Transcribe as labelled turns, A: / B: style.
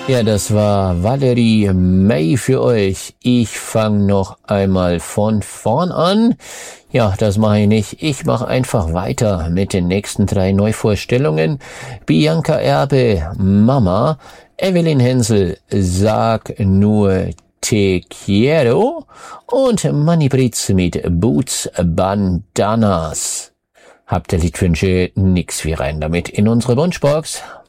A: Ja, das war Valerie May für euch. Ich fange noch einmal von vorn an. Ja, das mache ich nicht. Ich mache einfach weiter mit den nächsten 3 Neuvorstellungen. Bianca Erbe, Mama. Evelyn Hensel, Sag nur Te quiero. Und Manny Britz mit Boots Bandanas. Habt ihr Liedwünsche? Nix wie rein damit in unsere Wunschbox.